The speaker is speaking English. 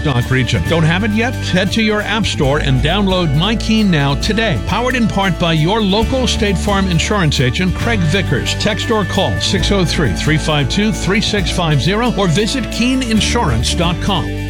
Stock region. Don't have it yet? Head to your app store and download MyKeen now today. Powered in part by your local State Farm insurance agent, Craig Vickers. Text or call 603-352-3650 or visit KeenInsurance.com.